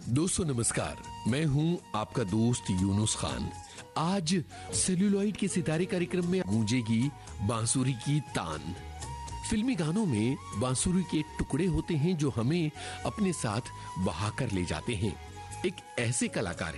दोस्तों नमस्कार, मैं हूं आपका दोस्त यूनुस खान। आज सेल्यूलॉइड के सितारे कार्यक्रम में गूंजेगी बांसुरी की तान। फिल्मी गानों में बांसुरी के टुकड़े होते हैं जो हमें अपने साथ बहा कर ले जाते हैं। एक ऐसे कलाकार